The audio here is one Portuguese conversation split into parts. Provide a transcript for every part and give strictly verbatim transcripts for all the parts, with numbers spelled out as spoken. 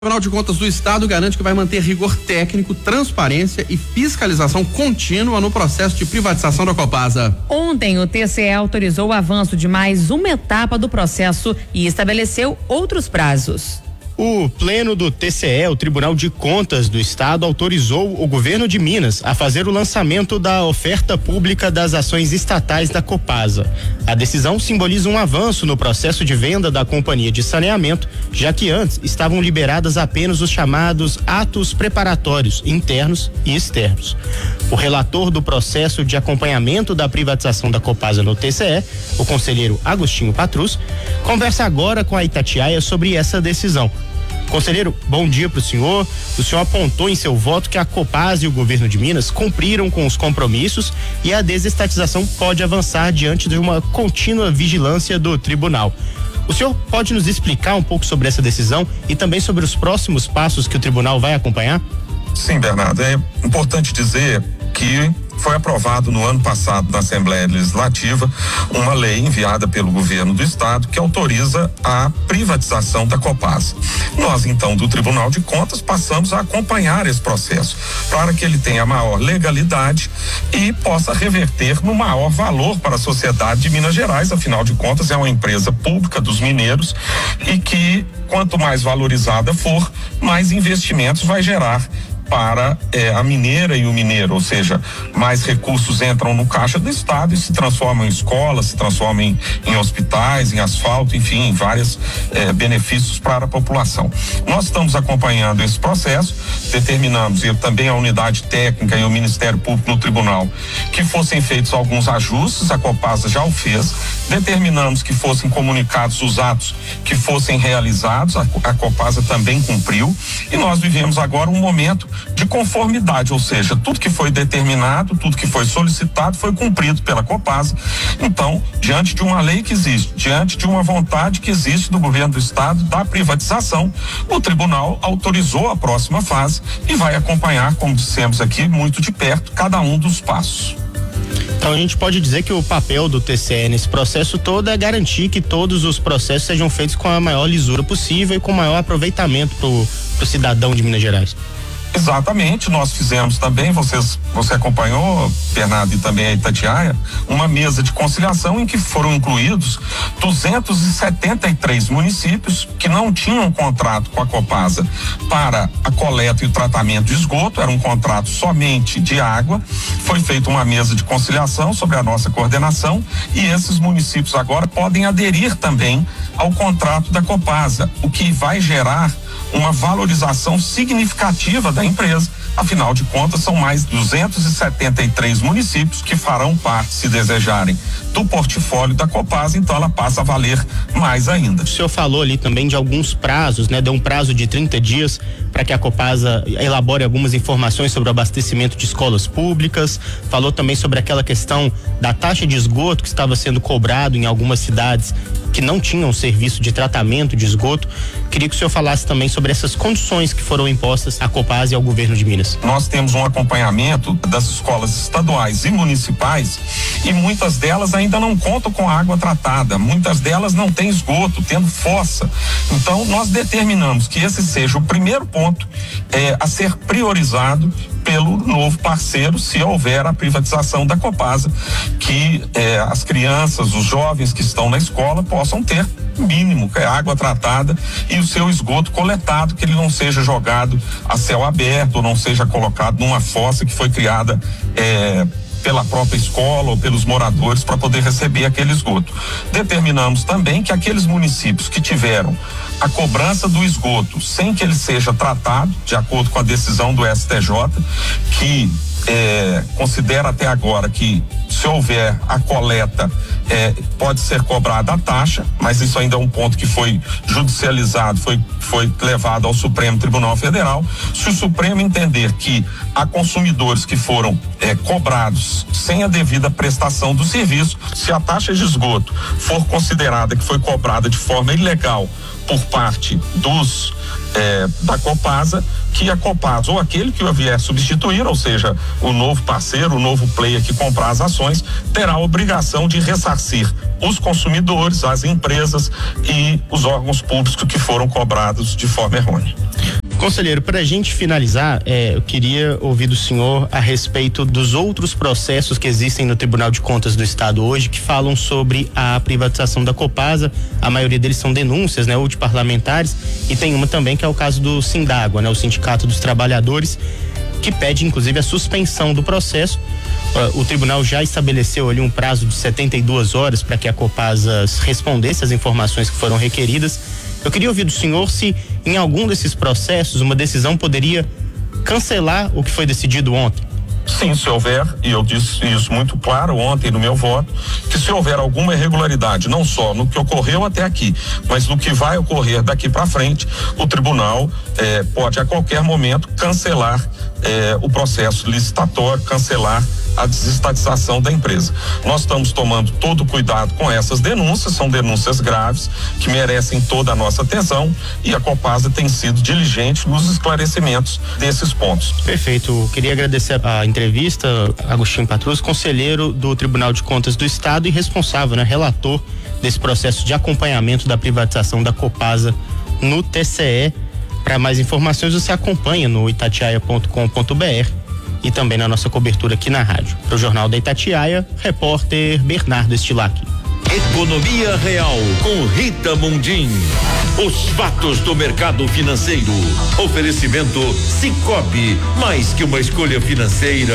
O Tribunal de Contas do Estado garante que vai manter rigor técnico, transparência e fiscalização contínua no processo de privatização da Copasa. Ontem, o T C E autorizou o avanço de mais uma etapa do processo e estabeleceu outros prazos. O pleno do T C E, o Tribunal de Contas do Estado, autorizou o governo de Minas a fazer o lançamento da oferta pública das ações estatais da Copasa. A decisão simboliza um avanço no processo de venda da companhia de saneamento, já que antes estavam liberadas apenas os chamados atos preparatórios internos e externos. O relator do processo de acompanhamento da privatização da Copasa no T C E, o conselheiro Agostinho Patrus, conversa agora com a Itatiaia sobre essa decisão. Conselheiro, bom dia para o senhor. O senhor apontou em seu voto que a Copasa e o governo de Minas cumpriram com os compromissos e a desestatização pode avançar diante de uma contínua vigilância do tribunal. O senhor pode nos explicar um pouco sobre essa decisão e também sobre os próximos passos que o tribunal vai acompanhar? Sim, Bernardo, é importante dizer que foi aprovado no ano passado na Assembleia Legislativa uma lei enviada pelo governo do estado que autoriza a privatização da Copasa. Nós, então, do Tribunal de Contas, passamos a acompanhar esse processo para que ele tenha maior legalidade e possa reverter no maior valor para a sociedade de Minas Gerais. Afinal de contas, é uma empresa pública dos mineiros e que, quanto mais valorizada for, mais investimentos vai gerar para eh, a mineira e o mineiro, ou seja, mais recursos entram no caixa do estado e se transformam em escolas, se transformam em, em hospitais, em asfalto, enfim, em vários eh, benefícios para a população. Nós estamos acompanhando esse processo, determinamos, e também a unidade técnica e o Ministério Público no tribunal, que fossem feitos alguns ajustes, a Copasa já o fez, determinamos que fossem comunicados os atos que fossem realizados, a, a Copasa também cumpriu, e nós vivemos agora um momento de conformidade, ou seja, tudo que foi determinado, tudo que foi solicitado foi cumprido pela Copasa. Então, diante de uma lei que existe, diante de uma vontade que existe do governo do estado da privatização, o tribunal autorizou a próxima fase e vai acompanhar, como dissemos aqui, muito de perto, cada um dos passos. Então a gente pode dizer que o papel do T C E nesse processo todo é garantir que todos os processos sejam feitos com a maior lisura possível e com o maior aproveitamento para o cidadão de Minas Gerais. Exatamente, nós fizemos também, vocês, você acompanhou, Bernardo, e também a Itatiaia, uma mesa de conciliação em que foram incluídos duzentos e setenta e três municípios que não tinham contrato com a Copasa para a coleta e o tratamento de esgoto, era um contrato somente de água. Foi feita uma mesa de conciliação sobre a nossa coordenação e esses municípios agora podem aderir também ao contrato da Copasa, o que vai gerar uma valorização significativa da empresa. Afinal de contas, são mais duzentos e setenta e três municípios que farão parte, se desejarem, do portfólio da Copasa, então ela passa a valer mais ainda. O senhor falou ali também de alguns prazos, né? Deu um prazo de trinta dias para que a Copasa elabore algumas informações sobre o abastecimento de escolas públicas, falou também sobre aquela questão da taxa de esgoto que estava sendo cobrado em algumas cidades que não tinham serviço de tratamento de esgoto. Queria que o senhor falasse também sobre essas condições que foram impostas à Copasa e ao governo de Minas. Nós temos um acompanhamento das escolas estaduais e municipais e muitas delas ainda não contam com água tratada, muitas delas não têm esgoto, tendo fossa. Então nós determinamos que esse seja o primeiro ponto eh, a ser priorizado pelo novo parceiro, se houver a privatização da Copasa, que eh, as crianças, os jovens que estão na escola possam ter mínimo, que é água tratada e o seu esgoto coletado, que ele não seja jogado a céu aberto ou não seja colocado numa fossa que foi criada eh, pela própria escola ou pelos moradores para poder receber aquele esgoto. Determinamos também que aqueles municípios que tiveram a cobrança do esgoto sem que ele seja tratado, de acordo com a decisão do S T J, que é, considera até agora que se houver a coleta é, pode ser cobrada a taxa, mas isso ainda é um ponto que foi judicializado, foi, foi levado ao Supremo Tribunal Federal. Se o Supremo entender que há consumidores que foram é, cobrados sem a devida prestação do serviço, se a taxa de esgoto for considerada que foi cobrada de forma ilegal por parte dos é, da Copasa, que a Copasa ou aquele que o vier substituir, ou seja, o novo parceiro, o novo player que comprar as ações, terá a obrigação de ressarcir os consumidores, as empresas e os órgãos públicos que foram cobrados de forma errônea. Conselheiro, para a gente finalizar, é, eu queria ouvir do senhor a respeito dos outros processos que existem no Tribunal de Contas do Estado hoje, que falam sobre a privatização da Copasa. A maioria deles são denúncias, né, ou de parlamentares, e tem uma também que é o caso do Sindágua, né, o Sindicato dos Trabalhadores, que pede inclusive a suspensão do processo. Uh, o tribunal já estabeleceu ali um prazo de setenta e duas horas para que a Copasa respondesse às informações que foram requeridas. Eu queria ouvir do senhor se em algum desses processos uma decisão poderia cancelar o que foi decidido ontem. Sim, se houver, e eu disse isso muito claro ontem no meu voto, que se houver alguma irregularidade, não só no que ocorreu até aqui, mas no que vai ocorrer daqui para frente, o tribunal eh, pode a qualquer momento cancelar eh, o processo licitatório, cancelar a desestatização da empresa. Nós estamos tomando todo cuidado com essas denúncias, são denúncias graves que merecem toda a nossa atenção, e a Copasa tem sido diligente nos esclarecimentos desses pontos. Perfeito. Queria agradecer a entrevista, Agostinho Patrus, conselheiro do Tribunal de Contas do Estado e responsável, né, relator desse processo de acompanhamento da privatização da Copasa no T C E. Para mais informações você acompanha no itatiaia ponto com ponto br e também na nossa cobertura aqui na rádio. Para o Jornal da Itatiaia, repórter Bernardo Estilac. Economia Real com Rita Mundim. Os fatos do mercado financeiro. Oferecimento Sicoob, mais que uma escolha financeira.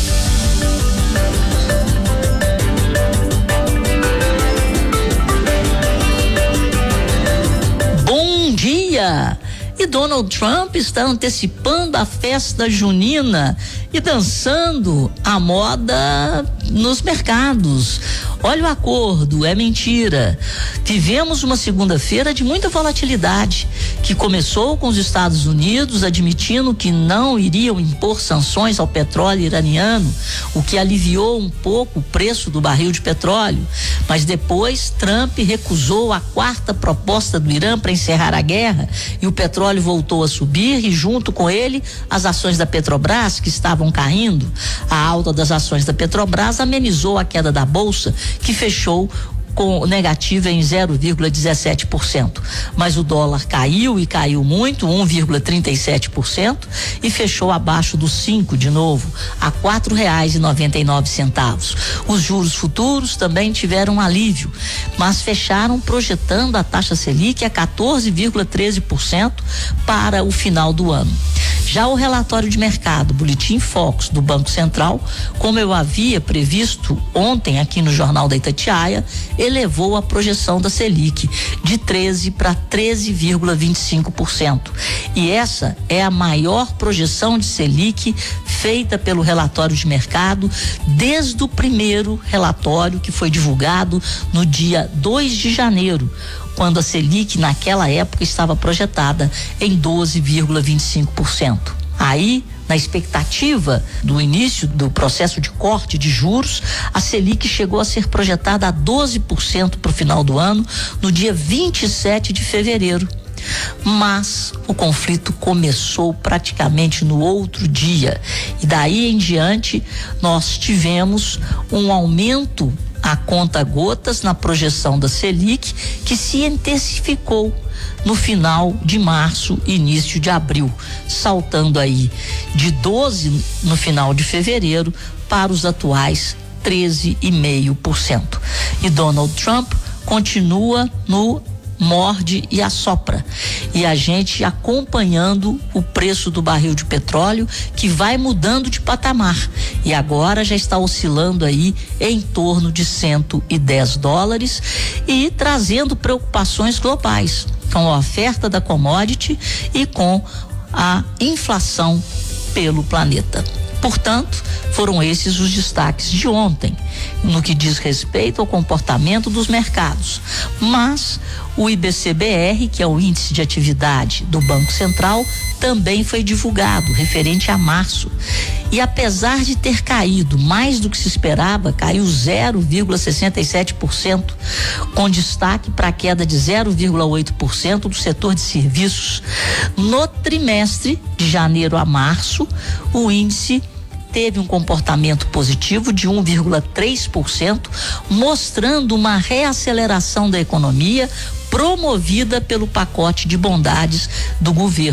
Bom dia! E Donald Trump está antecipando a festa junina e dançando a moda nos mercados. Olha o acordo, é mentira. Tivemos uma segunda-feira de muita volatilidade, que começou com os Estados Unidos admitindo que não iriam impor sanções ao petróleo iraniano, o que aliviou um pouco o preço do barril de petróleo. Mas depois Trump recusou a quarta proposta do Irã para encerrar a guerra e o petróleo voltou a subir, e junto com ele as ações da Petrobras, que estavam caindo. A alta das ações da Petrobras amenizou a queda da bolsa, que fechou com negativa em zero vírgula dezessete por cento, mas o dólar caiu e caiu muito, um vírgula trinta e sete por cento, e fechou abaixo dos cinco de novo, a quatro reais e noventa e nove centavos. Os juros futuros também tiveram um alívio, mas fecharam projetando a taxa Selic a quatorze vírgula treze por cento para o final do ano. Já o relatório de mercado, Boletim Focus do Banco Central, como eu havia previsto ontem aqui no Jornal da Itatiaia, elevou a projeção da Selic de treze para treze vírgula vinte e cinco por cento. E essa é a maior projeção de Selic feita pelo relatório de mercado desde o primeiro relatório, que foi divulgado no dia dois de janeiro, quando a Selic naquela época estava projetada em doze vírgula vinte e cinco por cento. Aí, na expectativa do início do processo de corte de juros, a Selic chegou a ser projetada a doze por cento para o final do ano, no dia vinte e sete de fevereiro. Mas o conflito começou praticamente no outro dia, e daí em diante nós tivemos um aumento a conta gotas na projeção da Selic, que se intensificou no final de março, início de abril, saltando aí de doze no final de fevereiro para os atuais treze vírgula cinco por cento. E Donald Trump continua no morde e assopra, e a gente acompanhando o preço do barril de petróleo, que vai mudando de patamar e agora já está oscilando aí em torno de cento e dez dólares e trazendo preocupações globais com a oferta da commodity e com a inflação pelo planeta. Portanto, foram esses os destaques de ontem, no que diz respeito ao comportamento dos mercados. Mas o I B C B R, que é o índice de atividade do Banco Central, também foi divulgado, referente a março. E apesar de ter caído mais do que se esperava, caiu zero vírgula sessenta e sete por cento, com destaque para a queda de zero vírgula oito por cento do setor de serviços. No trimestre de janeiro a março, o índice teve um comportamento positivo de um vírgula três por cento, mostrando uma reaceleração da economia promovida pelo pacote de bondades do governo.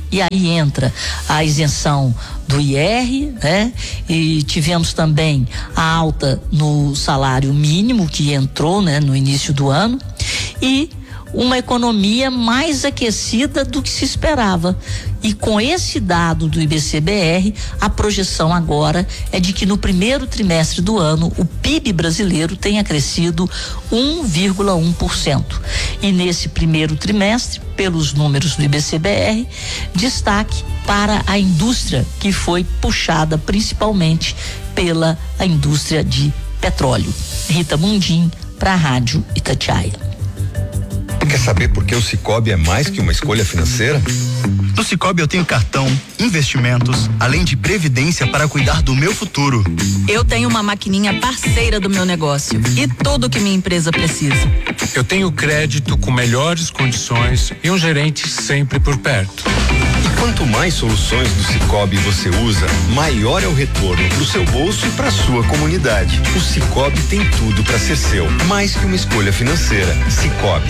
E aí entra a isenção do I R, né? E tivemos também a alta no salário mínimo que entrou, né, no início do ano, e uma economia mais aquecida do que se esperava. E com esse dado do I B C B R, a projeção agora é de que no primeiro trimestre do ano o P I B brasileiro tenha crescido um vírgula um por cento. E nesse primeiro trimestre, pelos números do I B C B R, destaque para a indústria, que foi puxada principalmente pela a indústria de petróleo. Rita Mundim, para a Rádio Itatiaia. Quer saber por que o Sicoob é mais que uma escolha financeira? No Sicoob eu tenho cartão, investimentos, além de previdência para cuidar do meu futuro. Eu tenho uma maquininha parceira do meu negócio e tudo que minha empresa precisa. Eu tenho crédito com melhores condições e um gerente sempre por perto. E quanto mais soluções do Sicoob você usa, maior é o retorno para o seu bolso e para sua comunidade. O Sicoob tem tudo para ser seu, mais que uma escolha financeira. Sicoob.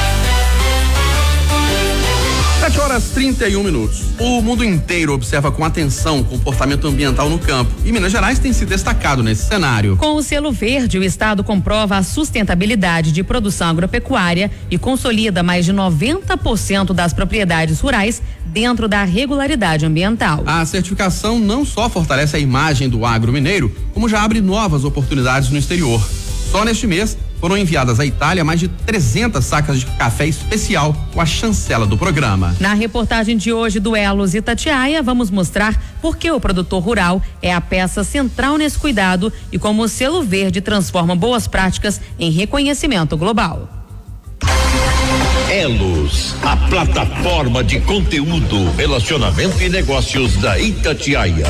sete horas e trinta e um minutos. O mundo inteiro observa com atenção o comportamento ambiental no campo e Minas Gerais tem se destacado nesse cenário. Com o selo verde, o estado comprova a sustentabilidade de produção agropecuária e consolida mais de noventa por cento das propriedades rurais dentro da regularidade ambiental. A certificação não só fortalece a imagem do agro mineiro, como já abre novas oportunidades no exterior. Só neste mês foram enviadas à Itália mais de trezentas sacas de café especial com a chancela do programa. Na reportagem de hoje do Elos Itatiaia, vamos mostrar por que o produtor rural é a peça central nesse cuidado e como o selo verde transforma boas práticas em reconhecimento global. Elos, a plataforma de conteúdo, relacionamento e negócios da Itatiaia.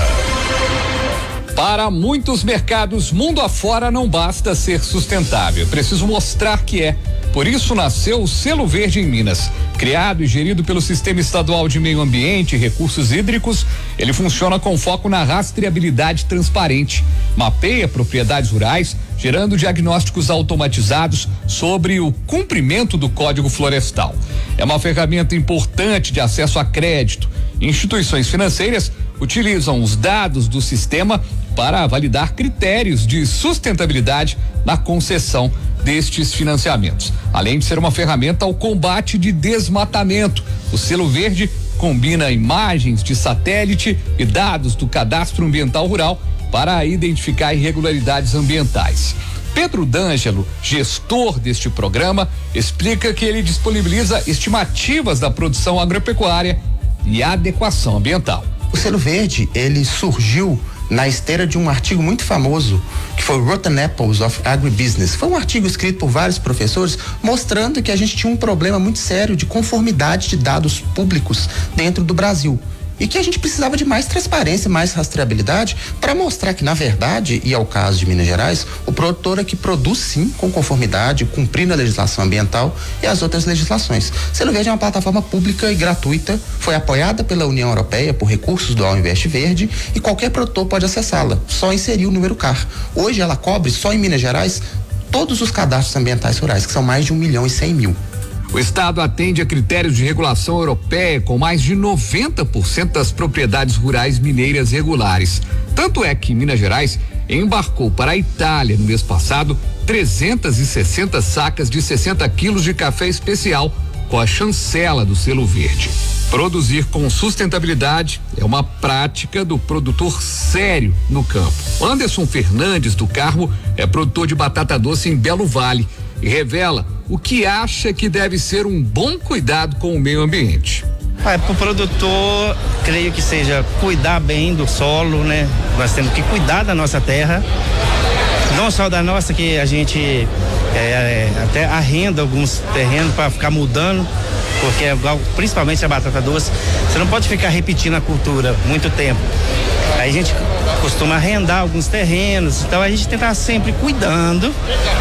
Para muitos mercados mundo afora não basta ser sustentável, é preciso mostrar que é. Por isso nasceu o Selo Verde em Minas. Criado e gerido pelo Sistema Estadual de Meio Ambiente e Recursos Hídricos, ele funciona com foco na rastreabilidade transparente. Mapeia propriedades rurais, gerando diagnósticos automatizados sobre o cumprimento do Código Florestal. É uma ferramenta importante de acesso a crédito. Instituições financeiras utilizam os dados do sistema para validar critérios de sustentabilidade na concessão destes financiamentos. Além de ser uma ferramenta ao combate de desmatamento, o Selo Verde combina imagens de satélite e dados do Cadastro Ambiental Rural para identificar irregularidades ambientais. Pedro D'Angelo, gestor deste programa, explica que ele disponibiliza estimativas da produção agropecuária e adequação ambiental. O Selo Verde, ele surgiu na esteira de um artigo muito famoso, que foi o Rotten Apples of Agribusiness. Foi um artigo escrito por vários professores mostrando que a gente tinha um problema muito sério de conformidade de dados públicos dentro do Brasil. E que a gente precisava de mais transparência, mais rastreabilidade para mostrar que, na verdade, e é o caso de Minas Gerais, o produtor é que produz sim com conformidade, cumprindo a legislação ambiental e as outras legislações. Selo Verde é uma plataforma pública e gratuita, foi apoiada pela União Europeia por recursos do Invest Verde e qualquer produtor pode acessá-la, só inserir o número C A R. Hoje ela cobre, só em Minas Gerais, todos os cadastros ambientais rurais, que são mais de um milhão e cem mil. O estado atende a critérios de regulação europeia com mais de noventa por cento das propriedades rurais mineiras regulares. Tanto é que Minas Gerais embarcou para a Itália no mês passado trezentas e sessenta sacas de sessenta quilos de café especial com a chancela do Selo Verde. Produzir com sustentabilidade é uma prática do produtor sério no campo. Anderson Fernandes do Carmo é produtor de batata doce em Belo Vale e revela o que acha que deve ser um bom cuidado com o meio ambiente. Ah, para o produtor, creio que seja cuidar bem do solo, né? Nós temos que cuidar da nossa terra, não só da nossa, que a gente é, é, até arrenda alguns terrenos para ficar mudando, porque é igual, principalmente a batata doce, você não pode ficar repetindo a cultura muito tempo. Aí a gente costuma arrendar alguns terrenos, então a gente tenta sempre cuidando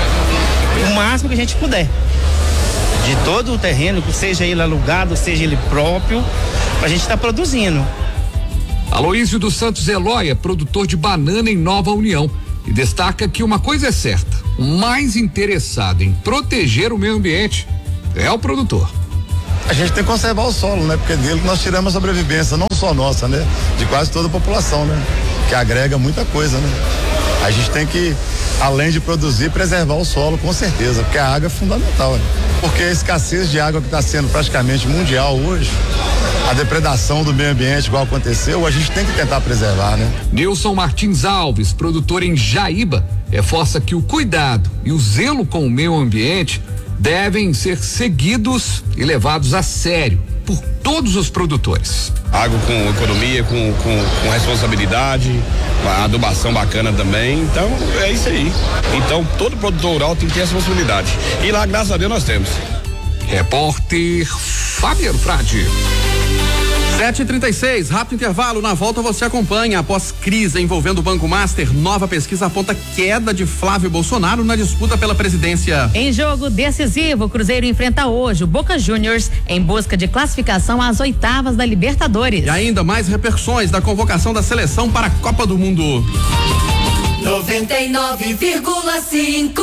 o máximo que a gente puder de todo o terreno, seja ele alugado, seja ele próprio, a gente está produzindo. Aloísio dos Santos Eloy é produtor de banana em Nova União e destaca que uma coisa é certa: o mais interessado em proteger o meio ambiente é o produtor. A gente tem que conservar o solo, né? Porque dele nós tiramos a sobrevivência, não só nossa, né? De quase toda a população, né? Que agrega muita coisa, né? A gente tem que, além de produzir, preservar o solo, com certeza, porque a água é fundamental, né? Porque a escassez de água que está sendo praticamente mundial hoje, a depredação do meio ambiente igual aconteceu, a gente tem que tentar preservar, né? Nilson Martins Alves, produtor em Jaíba, reforça que o cuidado e o zelo com o meio ambiente devem ser seguidos e levados a sério por todos os produtores. Água com economia, com, com, com responsabilidade, a adubação bacana também, então é isso aí. Então todo produtor rural tem que ter essa responsabilidade. E lá, graças a Deus, nós temos. Repórter Fabiano Frade. sete e trinta e seis, rápido intervalo, na volta você acompanha. Após crise envolvendo o Banco Master, nova pesquisa aponta queda de Flávio Bolsonaro na disputa pela presidência. Em jogo decisivo, o Cruzeiro enfrenta hoje o Boca Juniors em busca de classificação às oitavas da Libertadores. E ainda mais repercussões da convocação da seleção para a Copa do Mundo. noventa e nove vírgula cinco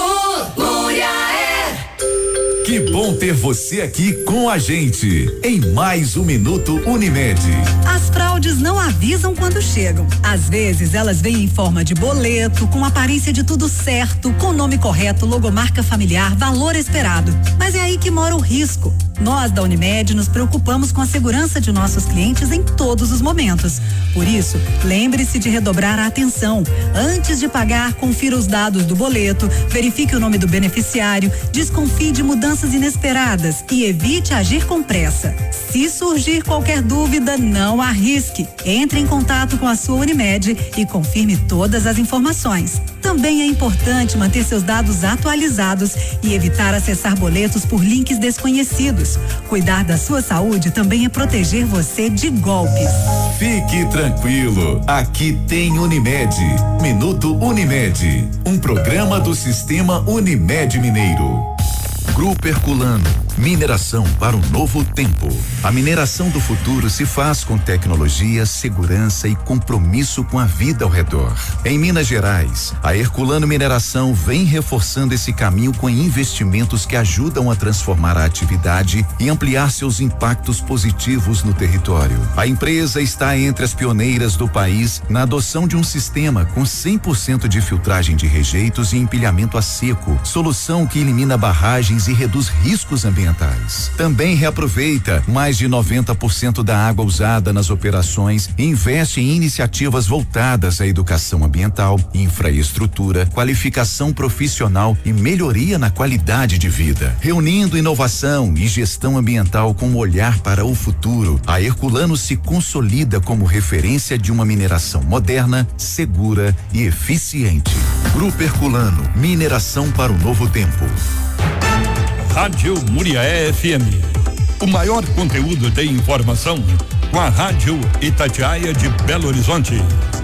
Muriaé. Que bom ter você aqui com a gente em mais um Minuto Unimed. As fraudes não avisam quando chegam. Às vezes elas vêm em forma de boleto, com aparência de tudo certo, com nome correto, logomarca familiar, valor esperado. Mas é aí que mora o risco. Nós da Unimed nos preocupamos com a segurança de nossos clientes em todos os momentos. Por isso, lembre-se de redobrar a atenção. Antes de pagar, confira os dados do boleto, verifique o nome do beneficiário, desconfie de mudanças inesperadas e evite agir com pressa. Se surgir qualquer dúvida, não arrisque. Entre em contato com a sua Unimed e confirme todas as informações. Também é importante manter seus dados atualizados e evitar acessar boletos por links desconhecidos. Cuidar da sua saúde também é proteger você de golpes. Fique tranquilo, aqui tem Unimed. Minuto Unimed, um programa do Sistema Unimed Mineiro. Grupo Herculano, mineração para um novo tempo. A mineração do futuro se faz com tecnologia, segurança e compromisso com a vida ao redor. Em Minas Gerais, a Herculano Mineração vem reforçando esse caminho com investimentos que ajudam a transformar a atividade e ampliar seus impactos positivos no território. A empresa está entre as pioneiras do país na adoção de um sistema com cem por cento de filtragem de rejeitos e empilhamento a seco, solução que elimina barragens e reduz riscos ambientais. Também reaproveita mais de noventa por cento da água usada nas operações e investe em iniciativas voltadas à educação ambiental, infraestrutura, qualificação profissional e melhoria na qualidade de vida. Reunindo inovação e gestão ambiental com um olhar para o futuro, a Herculano se consolida como referência de uma mineração moderna, segura e eficiente. Grupo Herculano, mineração para o novo tempo. Rádio Muriaé F M. O maior conteúdo de informação com a Rádio Itatiaia de Belo Horizonte.